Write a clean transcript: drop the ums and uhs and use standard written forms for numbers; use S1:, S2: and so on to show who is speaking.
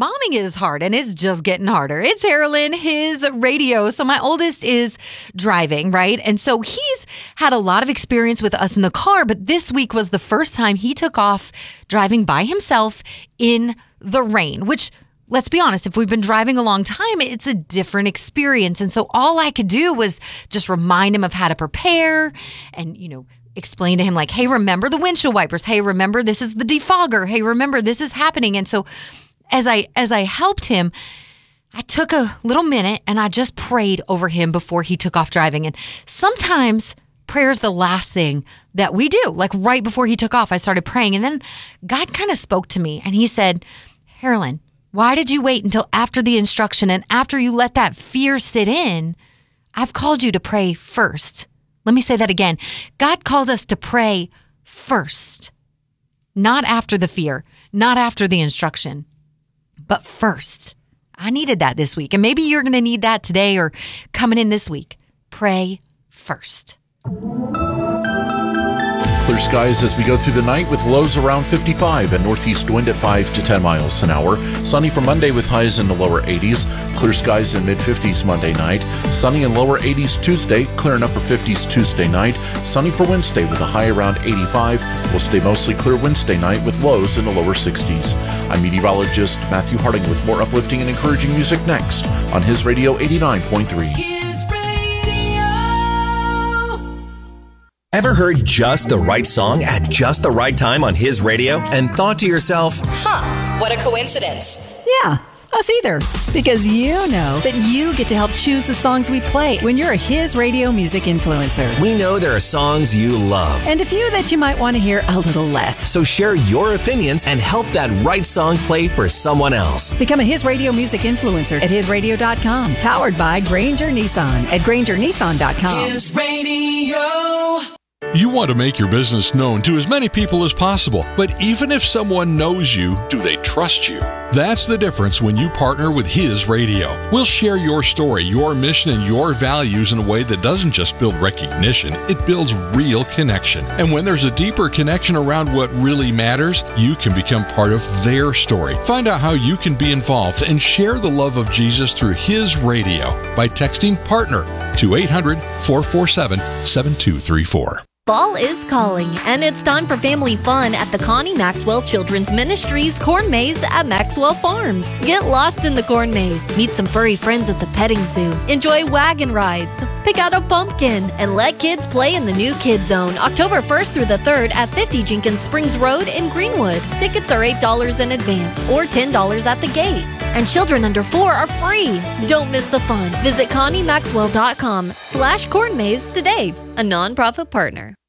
S1: momming is hard, and it's just getting harder. It's Harlan, his radio. So my oldest is driving, right? And so he's had a lot of experience with us in the car, but this week was the first time he took off driving by himself in the rain, which, let's be honest, if we've been driving a long time, it's a different experience. And so all I could do was just remind him of how to prepare and, explain to him like, hey, remember the windshield wipers. Hey, remember this is the defogger. Hey, remember this is happening. And so as I helped him, I took a little minute and I just prayed over him before he took off driving. And sometimes prayer is the last thing that we do. Like right before he took off, I started praying. And then God kind of spoke to me and he said, Harlan, why did you wait until after the instruction and after you let that fear sit in? I've called you to pray first. Let me say that again. God called us to pray first, not after the fear, not after the instruction, but first. I needed that this week, and maybe you're going to need that today or coming in this week. Pray first.
S2: Clear skies as we go through the night with lows around 55 and northeast wind at 5 to 10 miles an hour. Sunny for Monday with highs in the lower 80s. Clear skies in mid-50s Monday night. Sunny in lower 80s Tuesday. Clear in upper 50s Tuesday night. Sunny for Wednesday with a high around 85. We'll stay mostly clear Wednesday night with lows in the lower 60s. I'm meteorologist Matthew Harding with more uplifting and encouraging music next on His Radio 89.3.
S3: Ever heard just the right song at just the right time on His Radio and thought to yourself,
S4: what a coincidence.
S5: Yeah, us either. Because you know that you get to help choose the songs we play when you're a His Radio music influencer.
S3: We know there are songs you love.
S5: And a few that you might want to hear a little less.
S3: So share your opinions and help that right song play for someone else.
S5: Become a His Radio music influencer at hisradio.com. Powered by Granger Nissan at grangernissan.com.
S6: His Radio.
S7: You want to make your business known to as many people as possible, but even if someone knows you, do they trust you? That's the difference when you partner with His Radio. We'll share your story, your mission, and your values in a way that doesn't just build recognition, it builds real connection. And when there's a deeper connection around what really matters, you can become part of their story. Find out how you can be involved and share the love of Jesus through His Radio by texting PARTNER to 800-447-7234.
S8: Fall is calling, and it's time for family fun at the Connie Maxwell Children's Ministries Corn Maze at Maxwell Farms. Get lost in the corn maze, meet some furry friends at the petting zoo, enjoy wagon rides, pick out a pumpkin, and let kids play in the new Kids Zone October 1st through the 3rd at 50 Jenkins Springs Road in Greenwood. Tickets are $8 in advance or $10 at the gate. And children under 4 are free. Don't miss the fun. Visit ConnieMaxwell.com/cornmaze today, a nonprofit partner.